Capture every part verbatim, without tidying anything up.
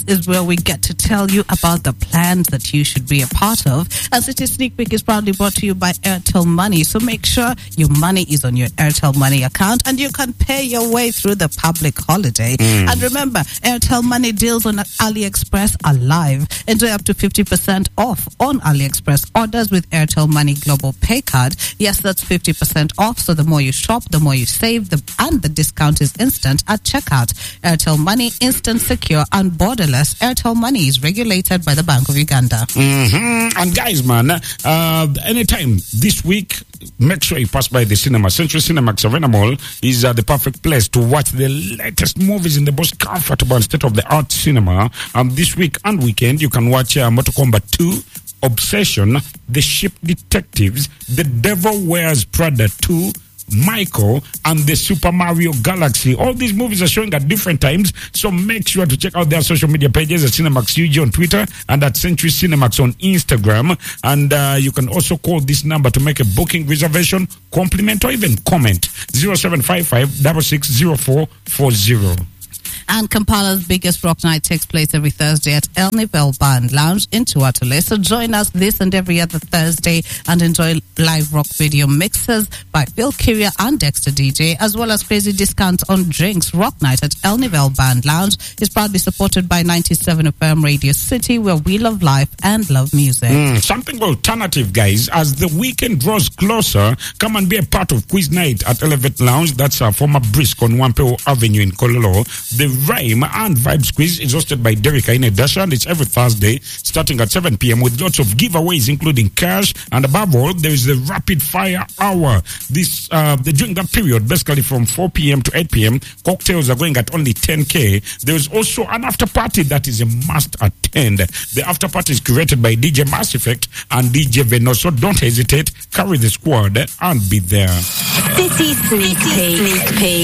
is where we get to tell you about the plans that you should be a part of. And City Sneak Peek is proudly brought to you by Airtel Money. So make sure your money is on your Airtel Money account and you can pay your way through the public holiday. Mm. And remember, Airtel Money deals on AliExpress are live. Enjoy up to fifty percent off on AliExpress orders with Airtel Money Global Pay Card. Yes, that's fifty percent off. So the more you shop, the more you save, the, and the discount is instant at checkout. Airtel Money, instant, secure, and borderless. Airtel Money is regulated by the Bank of Uganda. Mm-hmm. And guys, man, uh, anytime this week, make sure you pass by the cinema. Century Cinemax Arena Mall is uh, the perfect place to watch the latest movies in the most comfortable and state-of-the-art cinema. Um, this week and weekend, you can watch uh, Mortal Kombat two, Obsession, The Ship Detectives, The Devil Wears Prada two, Michael, and the Super Mario Galaxy. All these movies are showing at different times, so make sure to check out their social media pages at Cinemax U G on Twitter and at Century Cinemax on Instagram. And uh, you can also call this number to make a booking, reservation, compliment, or even comment. zero seven five five six six zero four four zero. And Kampala's biggest rock night takes place every Thursday at El Nivel Band Lounge in Tuatule. So join us this and every other Thursday and enjoy live rock video mixes by Phil Kyria and Dexter D J, as well as crazy discounts on drinks. Rock night at El Nivel Band Lounge is proudly supported by ninety-seven F M Radio City, where we love life and love music. Mm, something alternative, guys. As the weekend draws closer, come and be a part of Quiz Night at Elevate Lounge. That's our former Brisk on Wampeo Avenue in Kololo. The Rhyme and Vibes Quiz is hosted by Derek Aine Dasha, and it's every Thursday starting at seven p.m. with lots of giveaways, including cash, and above all, there is the Rapid Fire Hour. This uh, the, during that period, basically from four p.m. to eight p.m., cocktails are going at only ten K. There is also an after party that is a must attend. The after party is curated by D J Mass Effect and D J Veno, so don't hesitate, carry the squad and be there. City Sneak Peek.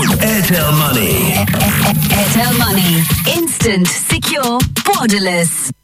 Airtel Money. Airtel Money. Instant, secure, borderless.